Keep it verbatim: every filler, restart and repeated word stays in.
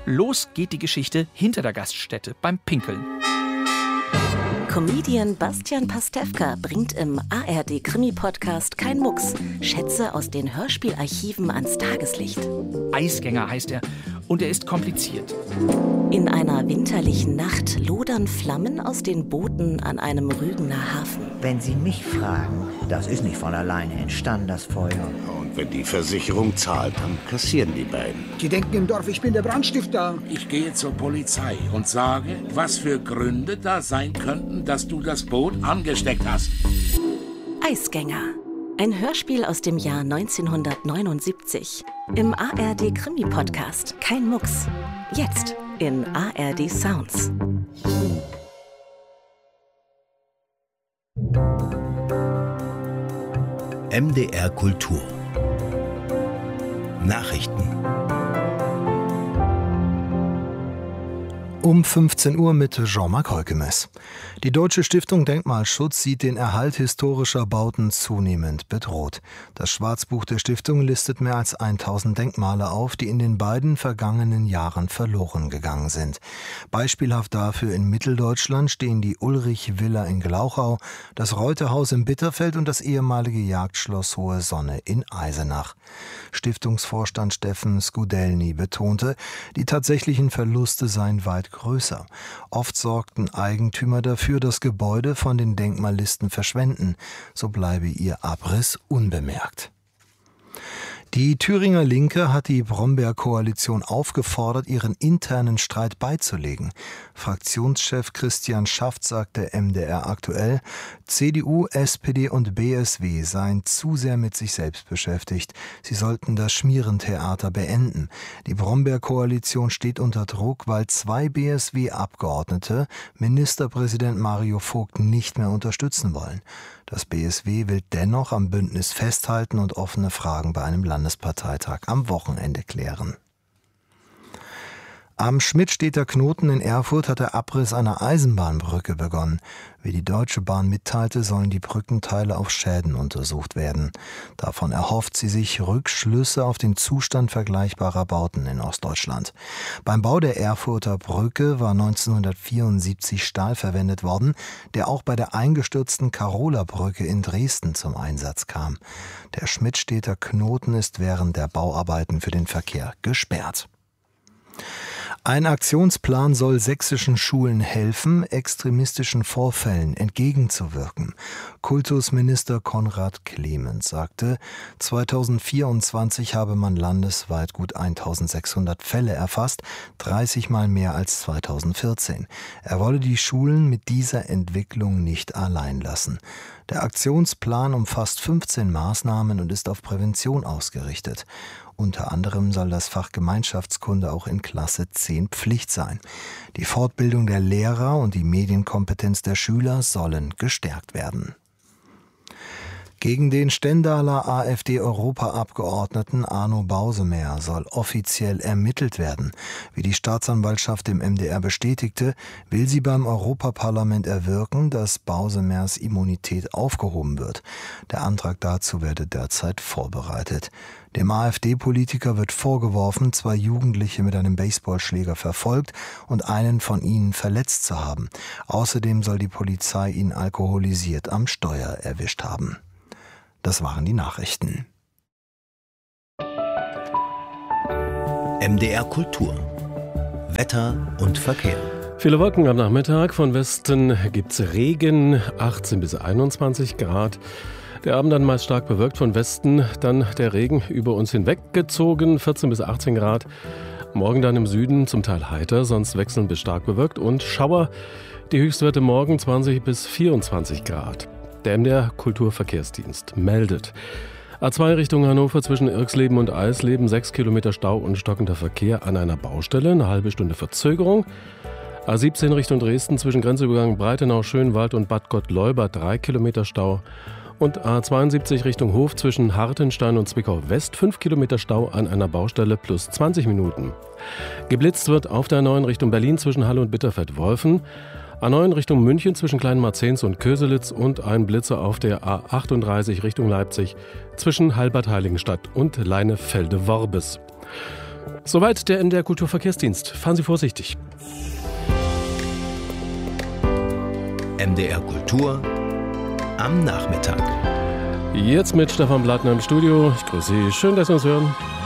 Los geht die Geschichte hinter der Gaststätte beim Pinkeln. Comedian Bastian Pastewka bringt im A R D-Krimi-Podcast Kein Mucks Schätze aus den Hörspielarchiven ans Tageslicht. Eisgänger heißt er und er ist kompliziert. In einer winterlichen Nacht lodern Flammen aus den Booten an einem Rügener Hafen. Wenn Sie mich fragen, das ist nicht von alleine entstanden, das Feuer. Und wenn die Versicherung zahlt, dann kassieren die beiden. Die denken im Dorf, ich bin der Brandstifter. Ich gehe zur Polizei und sage, was für Gründe da sein könnten, dass du das Boot angesteckt hast. Eisgänger. Ein Hörspiel aus dem Jahr neunzehnhundertneunundsiebzig. Im A R D-Krimi-Podcast Kein Mucks. Jetzt in A R D Sounds. M D R Kultur. Nachrichten. Um fünfzehn Uhr mit Jean-Marc Heukemes. Die Deutsche Stiftung Denkmalschutz sieht den Erhalt historischer Bauten zunehmend bedroht. Das Schwarzbuch der Stiftung listet mehr als tausend Denkmale auf, die in den beiden vergangenen Jahren verloren gegangen sind. Beispielhaft dafür in Mitteldeutschland stehen die Ulrich-Villa in Glauchau, das Reuterhaus in Bitterfeld und das ehemalige Jagdschloss Hohe Sonne in Eisenach. Stiftungsvorstand Steffen Skudelny betonte, die tatsächlichen Verluste seien weit größer. Oft sorgten Eigentümer dafür, dass Gebäude von den Denkmallisten verschwenden. So bleibe ihr Abriss unbemerkt. Die Thüringer Linke hat die Brombeer-Koalition aufgefordert, ihren internen Streit beizulegen. Fraktionschef Christian Schaft sagte M D R aktuell, C D U, S P D und B S W seien zu sehr mit sich selbst beschäftigt. Sie sollten das Schmierentheater beenden. Die Brombeer-Koalition steht unter Druck, weil zwei B S W-Abgeordnete Ministerpräsident Mario Vogt nicht mehr unterstützen wollen. Das B S W will dennoch am Bündnis festhalten und offene Fragen bei einem Landesparteitag am Wochenende klären. Am Schmidtstedter Knoten in Erfurt hat der Abriss einer Eisenbahnbrücke begonnen. Wie die Deutsche Bahn mitteilte, sollen die Brückenteile auf Schäden untersucht werden. Davon erhofft sie sich Rückschlüsse auf den Zustand vergleichbarer Bauten in Ostdeutschland. Beim Bau der Erfurter Brücke war neunzehnhundertvierundsiebzig Stahl verwendet worden, der auch bei der eingestürzten Karola-Brücke in Dresden zum Einsatz kam. Der Schmidtstedter Knoten ist während der Bauarbeiten für den Verkehr gesperrt. Ein Aktionsplan soll sächsischen Schulen helfen, extremistischen Vorfällen entgegenzuwirken. Kultusminister Konrad Clemens sagte, zweitausendvierundzwanzig habe man landesweit gut eintausendsechshundert Fälle erfasst, dreißig Mal mehr als zweitausendvierzehn. Er wolle die Schulen mit dieser Entwicklung nicht allein lassen. Der Aktionsplan umfasst fünfzehn Maßnahmen und ist auf Prävention ausgerichtet. Unter anderem soll das Fach Gemeinschaftskunde auch in Klasse zehn Pflicht sein. Die Fortbildung der Lehrer und die Medienkompetenz der Schüler sollen gestärkt werden. Gegen den Stendaler AfD-Europaabgeordneten Arno Bausemer soll offiziell ermittelt werden. Wie die Staatsanwaltschaft dem M D R bestätigte, will sie beim Europaparlament erwirken, dass Bausemers Immunität aufgehoben wird. Der Antrag dazu werde derzeit vorbereitet. Dem AfD-Politiker wird vorgeworfen, zwei Jugendliche mit einem Baseballschläger verfolgt und einen von ihnen verletzt zu haben. Außerdem soll die Polizei ihn alkoholisiert am Steuer erwischt haben. Das waren die Nachrichten. M D R Kultur. Wetter und Verkehr. Viele Wolken am Nachmittag. Von Westen gibt's Regen, achtzehn bis einundzwanzig Grad. Der Abend dann meist stark bewölkt, von Westen dann der Regen über uns hinweggezogen, vierzehn bis achtzehn Grad. Morgen dann im Süden zum Teil heiter, sonst wechselnd bis stark bewölkt und Schauer. Die Höchstwerte morgen zwanzig bis vierundzwanzig Grad. Der M D R Kulturverkehrsdienst meldet. A zwei Richtung Hannover zwischen Irxleben und Eisleben, sechs Kilometer Stau und stockender Verkehr an einer Baustelle, eine halbe Stunde Verzögerung. A siebzehn Richtung Dresden zwischen Grenzübergang Breitenau, Schönwald und Bad Gottleuba, drei Kilometer Stau. Und A zweiundsiebzig Richtung Hof zwischen Hartenstein und Zwickau West, fünf Kilometer Stau an einer Baustelle plus zwanzig Minuten. Geblitzt wird auf der A neun Richtung Berlin zwischen Halle und Bitterfeld-Wolfen. A neun Richtung München zwischen Kleinmarzens und Köselitz und ein Blitzer auf der A achtunddreißig Richtung Leipzig zwischen Halbert-Heiligenstadt und Leinefelde-Worbis. Soweit der M D R Kulturverkehrsdienst. Fahren Sie vorsichtig. M D R Kultur am Nachmittag. Jetzt mit Stefan Blattner im Studio. Ich grüße Sie. Schön, dass Sie uns hören.